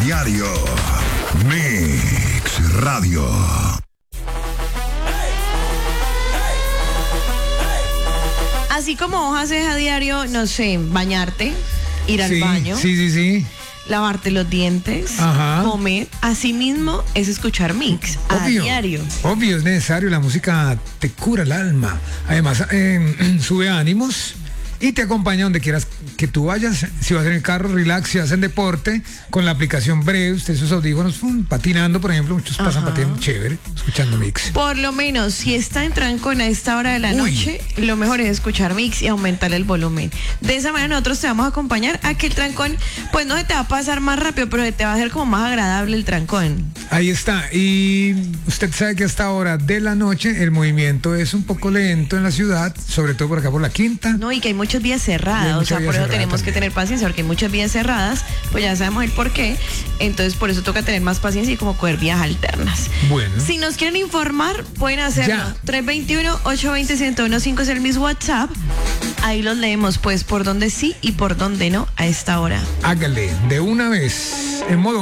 diario. Mix Radio. Así como vos haces a diario, no sé, bañarte, ir al baño. Sí. Lavarte los dientes, Ajá. comer. Asimismo es escuchar Mix a diario. Obvio, es necesario. La música te cura el alma. Además, sube ánimos y te acompaña donde quieras que tú vayas. Si vas en el carro, relax. Si vas en deporte, con la aplicación Breve, esos audífonos, patinando, por ejemplo. Muchos pasan patinando, chévere, escuchando Mix. Por lo menos, si está en trancón a esta hora de la noche, lo mejor es escuchar Mix y aumentar el volumen. De esa manera nosotros te vamos a acompañar a que el trancón, pues no se te va a pasar más rápido, pero se te va a hacer como más agradable el trancón. Ahí está. Y usted sabe que a esta hora de la noche el movimiento es un poco lento en la ciudad, sobre todo por acá por la Quinta. No, y que hay muchas vías cerradas, o sea, por eso tenemos que tener paciencia, porque hay muchas vías cerradas, pues ya sabemos el por qué. Entonces por eso toca tener más paciencia y como coger vías alternas. Bueno. Si nos quieren informar, pueden hacerlo. Ya. 321-820-1015 es el mismo WhatsApp. Ahí los leemos, pues, por dónde sí y por dónde no a esta hora. Hágale de una vez en modo